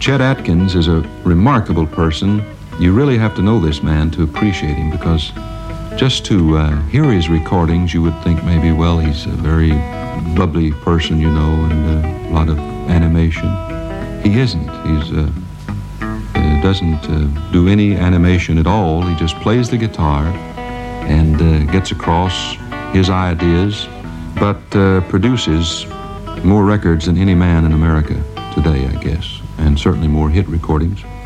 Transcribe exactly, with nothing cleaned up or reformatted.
Chet Atkins is a remarkable person. You really have to know this man to appreciate him, because just to uh, hear his recordings, you would think maybe, well, he's a very bubbly person, you know, and uh, a lot of animation. He isn't. He's uh, uh, doesn't uh, do any animation at all. He just plays the guitar and uh, gets across his ideas, but uh, produces more records than any man in America today, I guess, and certainly more hit recordings.